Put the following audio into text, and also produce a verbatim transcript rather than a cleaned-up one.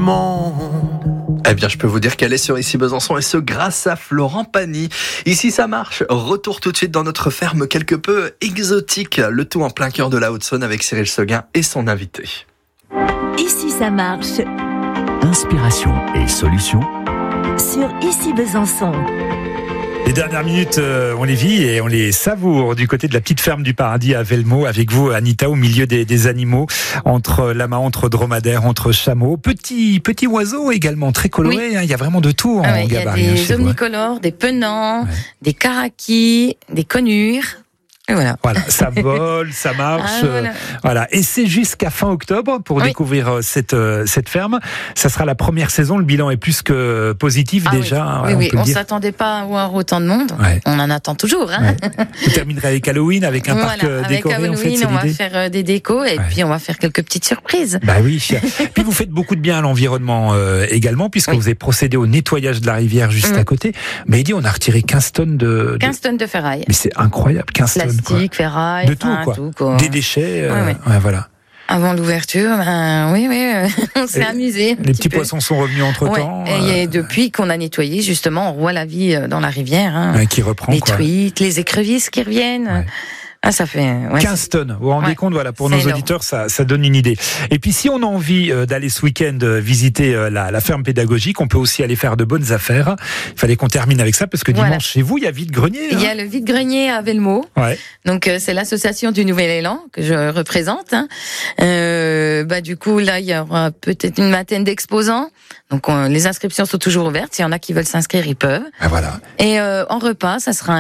monde. Eh bien, je peux vous dire qu'elle est sur Ici Besançon, et ce grâce à Florent Pagny. Ici, ça marche. Retour tout de suite dans notre ferme quelque peu exotique. Le tout en plein cœur de la Haute-Saône avec Cyril Seguin et son invité. Ici, ça marche. Inspiration et solutions Sur Ici Besançon. Les dernières minutes, euh, on les vit et on les savoure du côté de la petite ferme du Paradis à Velmaux, avec vous, Anita, au milieu des, des animaux, entre lamas, entre dromadaires, entre chameaux, petits petits oiseaux également très colorés. Oui. Hein, il y a vraiment de tout en ah ouais, gabarit. Il y a des omnicolores, des penants, ouais. des karakis, des conures. Et voilà. Voilà, ça vole, ça marche. Ah, voilà. Euh, voilà. Et c'est jusqu'à fin octobre pour oui. découvrir cette euh, cette ferme. Ça sera la première saison. Le bilan est plus que positif ah, déjà. Oui, hein, oui, on, oui. on s'attendait pas à voir autant de monde. Ouais. On en attend toujours. Hein. Ouais. Vous terminerez avec Halloween, avec un voilà, parc euh, décoré. Avec Halloween, en fait, on va faire euh, des décos et ouais. puis on va faire quelques petites surprises. Bah oui. Puis vous faites beaucoup de bien à l'environnement euh, également, puisque oui. vous avez procédé au nettoyage de la rivière juste mmh. à côté. Mais il dit on a retiré quinze tonnes de, de... quinze tonnes de ferraille. Mais c'est incroyable, quinze tonnes. Plastique, ferraille. De tout, quoi. tout quoi. Des déchets, euh, ouais, ouais. Ouais, voilà. Avant l'ouverture, ben, oui, oui, euh, on s'est et amusé. Les petits peu. poissons sont revenus entre ouais. temps. Et euh... depuis qu'on a nettoyé, justement, on voit la vie dans la rivière. Hein. Ouais, qui reprend. Les quoi. truites, les écrevisses qui reviennent. Ouais. Ah, ça fait ouais, quinze tonnes. Vous vous rendez ouais, compte, voilà, pour nos énorme. auditeurs, ça, ça donne une idée. Et puis, si on a envie d'aller ce week-end visiter la, la ferme pédagogique, on peut aussi aller faire de bonnes affaires. Il fallait qu'on termine avec ça parce que dimanche, voilà. chez vous, il y a vide-grenier. Il hein. y a le vide-grenier à Velmaux. Ouais. Donc, euh, c'est l'association du Nouvel Élan que je représente. Hein. Euh, bah, du coup, là, il y aura peut-être une vingtaine d'exposants. Donc, on, les inscriptions sont toujours ouvertes. S'il y en a qui veulent s'inscrire, ils peuvent. Ah, voilà. Et euh, en repas, ça sera